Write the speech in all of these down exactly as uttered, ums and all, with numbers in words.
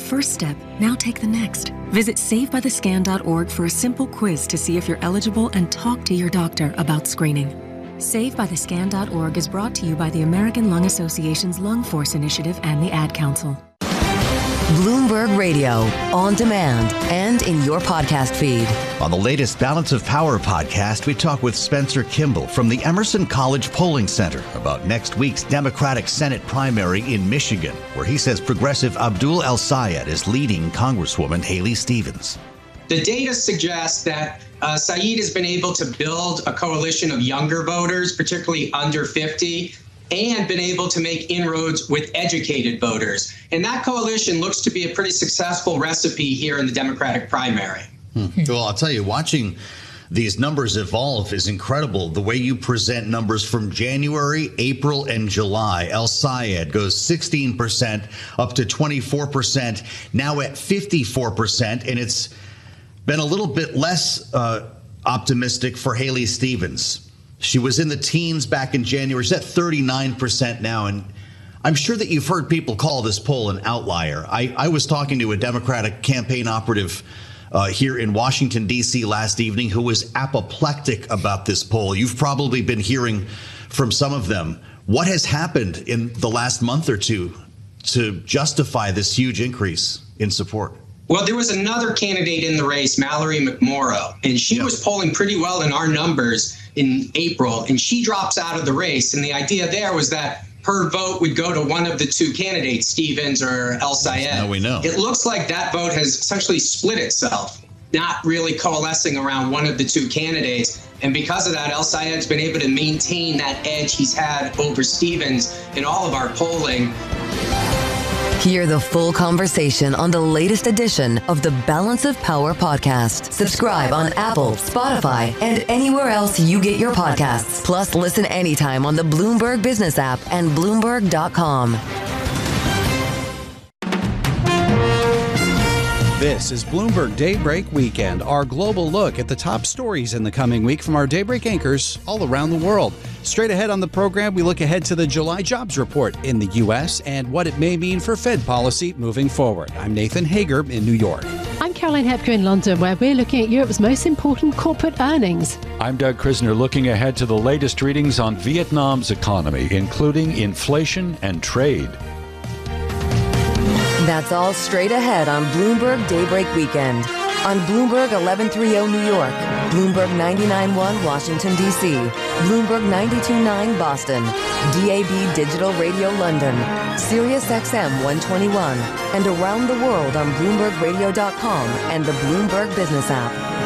first step, now take the next. Visit save by the scan dot org for a simple quiz to see if you're eligible and talk to your doctor about screening. save by the scan dot org is brought to you by the American Lung Association's Lung Force Initiative and the Ad Council. Bloomberg Radio, on demand and in your podcast feed. On the latest Balance of Power podcast, we talk with Spencer Kimball from the Emerson College Polling Center about next week's Democratic Senate primary in Michigan, where he says progressive Abdul El-Sayed is leading Congresswoman Haley Stevens. The data suggests that uh, Sayed has been able to build a coalition of younger voters, particularly under fifty, and been able to make inroads with educated voters. And that coalition looks to be a pretty successful recipe here in the Democratic primary. Hmm. Well, I'll tell you, watching these numbers evolve is incredible. The way you present numbers from January, April, and July. El-Sayed goes sixteen percent up to twenty-four percent, now at fifty-four percent, and it's been a little bit less uh, optimistic for Haley Stevens. She was in the teens back in January. She's at thirty-nine percent now. And I'm sure that you've heard people call this poll an outlier. I, I was talking to a Democratic campaign operative uh, here in Washington, D C last evening who was apoplectic about this poll. You've probably been hearing from some of them. What has happened in the last month or two to justify this huge increase in support? Well, there was another candidate in the race, Mallory McMorrow, and she yep. was polling pretty well in our numbers in April, and she drops out of the race. And the idea there was that her vote would go to one of the two candidates, Stevens or El-Sayed. Now we know. It looks like that vote has essentially split itself, not really coalescing around one of the two candidates. And because of that, El-Sayed's been able to maintain that edge he's had over Stevens in all of our polling. Hear the full conversation on the latest edition of the Balance of Power podcast. Subscribe on Apple, Spotify, and anywhere else you get your podcasts. Plus, listen anytime on the Bloomberg Business app and Bloomberg dot com. This is Bloomberg Daybreak Weekend, our global look at the top stories in the coming week from our Daybreak anchors all around the world. Straight ahead on the program, we look ahead to the July jobs report in the U S and what it may mean for Fed policy moving forward. I'm Nathan Hager in New York. I'm Caroline Hepker in London, where we're looking at Europe's most important corporate earnings. I'm Doug Krisner, looking ahead to the latest readings on Vietnam's economy, including inflation and trade. That's all straight ahead on Bloomberg Daybreak Weekend. On Bloomberg eleven thirty New York, Bloomberg ninety-nine point one Washington, D C, Bloomberg ninety-two point nine Boston, D A B Digital Radio London, Sirius X M one twenty-one, and around the world on Bloomberg Radio dot com and the Bloomberg Business app.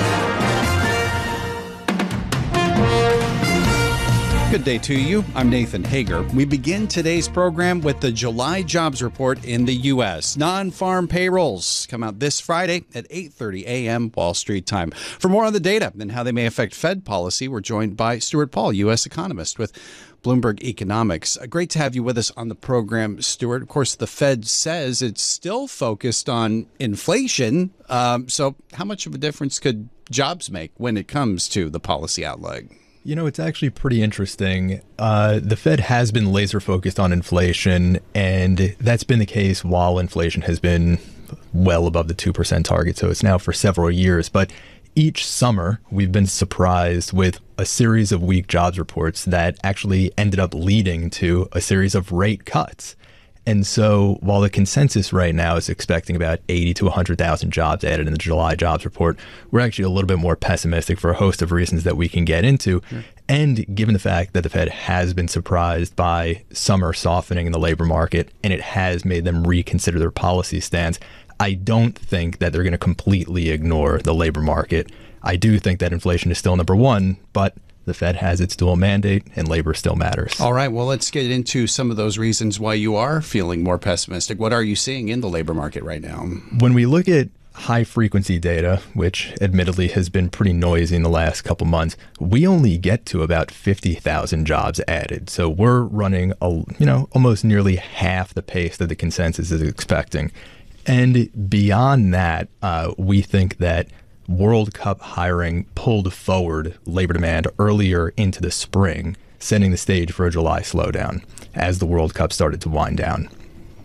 Good day to you. I'm Nathan Hager. We begin today's program with the July jobs report in the U S. Non-farm payrolls come out this Friday at eight thirty a.m. Wall Street time. For more on the data and how they may affect Fed policy, we're joined by Stuart Paul, U S economist with Bloomberg Economics. Great to have you with us on the program, Stuart. Of course, the Fed says it's still focused on inflation. Um, so how much of a difference could jobs make when it comes to the policy outlook? You know, it's actually pretty interesting. Uh, the Fed has been laser focused on inflation, and that's been the case while inflation has been well above the two percent target. So it's now for several years. But each summer, we've been surprised with a series of weak jobs reports that actually ended up leading to a series of rate cuts. And so while the consensus right now is expecting about eighty to one hundred thousand jobs added in the July jobs report, we're actually a little bit more pessimistic for a host of reasons that we can get into. Sure. And given the fact that the Fed has been surprised by summer softening in the labor market, and it has made them reconsider their policy stance, I don't think that they're going to completely ignore the labor market. I do think that inflation is still number one, but the Fed has its dual mandate, and labor still matters. All right. Well, let's get into some of those reasons why you are feeling more pessimistic. What are you seeing in the labor market right now? When we look at high-frequency data, which admittedly has been pretty noisy in the last couple months, we only get to about fifty thousand jobs added. So we're running, a, you know, almost nearly half the pace that the consensus is expecting. And beyond that, uh, we think that World Cup hiring pulled forward labor demand earlier into the spring, setting the stage for a July slowdown as the World Cup started to wind down.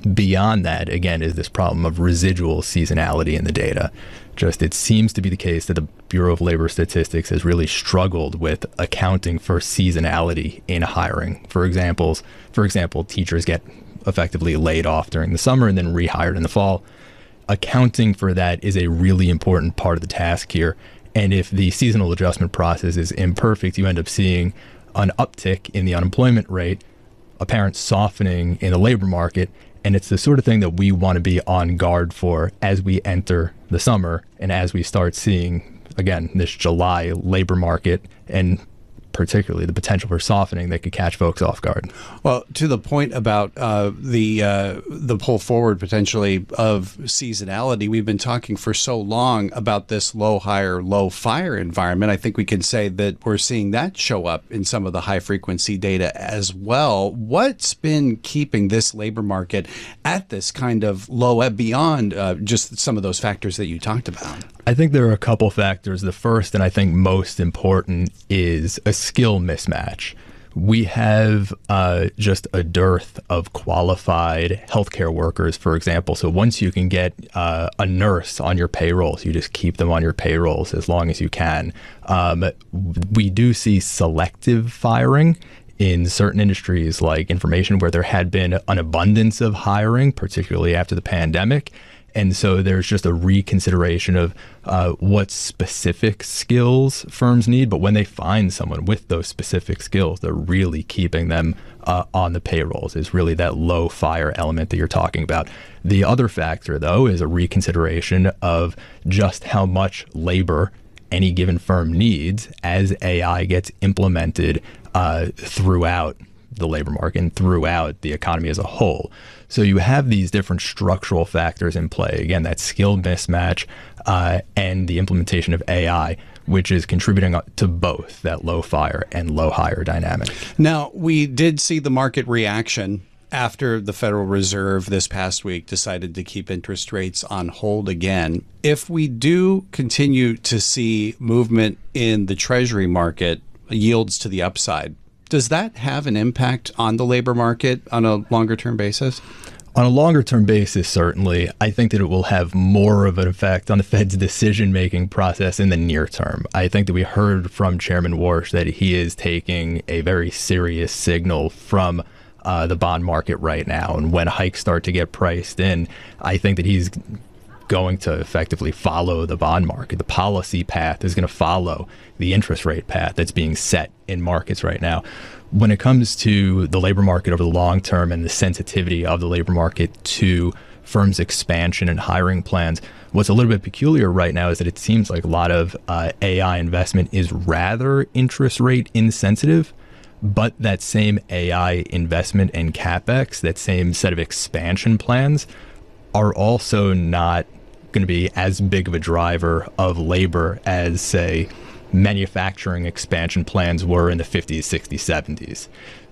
Beyond that, again, is this problem of residual seasonality in the data. Just it seems to be the case that the Bureau of Labor Statistics has really struggled with accounting for seasonality in hiring. For examples, for example, teachers get effectively laid off during the summer and then rehired in the fall. Accounting for that is a really important part of the task here. And if the seasonal adjustment process is imperfect, you end up seeing an uptick in the unemployment rate, apparent softening in the labor market. And it's the sort of thing that we want to be on guard for as we enter the summer and as we start seeing, again, this July labor market and particularly the potential for softening that could catch folks off guard. Well, to the point about uh, the uh, the pull forward potentially of seasonality, we've been talking for so long about this low hire, low fire environment. I think we can say that we're seeing that show up in some of the high frequency data as well. What's been keeping this labor market at this kind of low ebb beyond uh, just some of those factors that you talked about? I think there are a couple factors. The first, and I think most important, is a skill mismatch. We have uh, just a dearth of qualified healthcare workers, for example. So once you can get uh, a nurse on your payrolls, you just keep them on your payrolls as long as you can. Um, we do see selective firing in certain industries like information where there had been an abundance of hiring, particularly after the pandemic. And so there's just a reconsideration of uh, what specific skills firms need. But when they find someone with those specific skills, they're really keeping them uh, on the payrolls. Is really that low fire element that you're talking about. The other factor, though, is a reconsideration of just how much labor any given firm needs as A I gets implemented uh, throughout the labor market and throughout the economy as a whole. So you have these different structural factors in play. Again, that skill mismatch uh, and the implementation of A I, which is contributing to both that low fire and low hire dynamic. Now, we did see the market reaction after the Federal Reserve this past week decided to keep interest rates on hold again. If we do continue to see movement in the Treasury market, yields to the upside, does that have an impact on the labor market on a longer term basis? On a longer term basis, certainly. I think that it will have more of an effect on the Fed's decision-making process in the near term. I think that we heard from Chairman Warsh that he is taking a very serious signal from uh, the bond market right now. And when hikes start to get priced in, I think that he's going to effectively follow the bond market. The policy path is going to follow the interest rate path that's being set in markets right now. When it comes to the labor market over the long term and the sensitivity of the labor market to firms' expansion and hiring plans, what's a little bit peculiar right now is that it seems like a lot of uh, A I investment is rather interest rate insensitive, but that same A I investment and CapEx, that same set of expansion plans, are also not going to be as big of a driver of labor as, say, manufacturing expansion plans were in the fifties, sixties, seventies.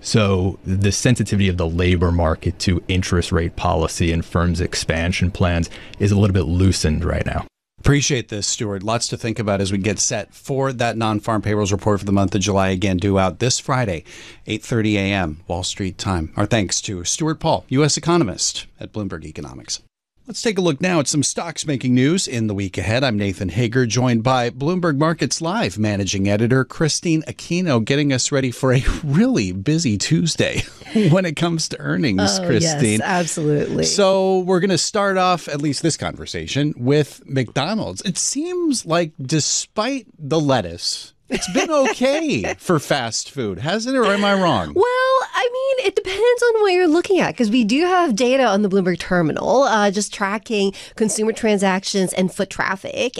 So the sensitivity of the labor market to interest rate policy and firms' expansion plans is a little bit loosened right now. Appreciate this, Stuart. Lots to think about as we get set for that non-farm payrolls report for the month of July. Again, due out this Friday, eight thirty a.m. Wall Street time. Our thanks to Stuart Paul, U S economist at Bloomberg Economics. Let's take a look now at some stocks making news in the week ahead. I'm Nathan Hager, joined by Bloomberg Markets Live managing editor Christine Aquino, getting us ready for a really busy Tuesday when it comes to earnings, oh, Christine. Yes, absolutely. So we're going to start off, at least this conversation, with McDonald's. It seems like despite the lettuce, it's been okay for fast food, hasn't it? Or am I wrong? Well, I mean, it depends on what you're looking at, because we do have data on the Bloomberg terminal, uh, just tracking consumer transactions and foot traffic.